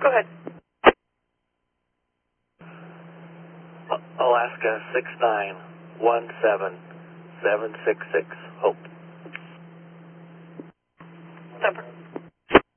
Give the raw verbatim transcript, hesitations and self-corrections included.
Go ahead. Alaska six nine one seven seven six six, Hope.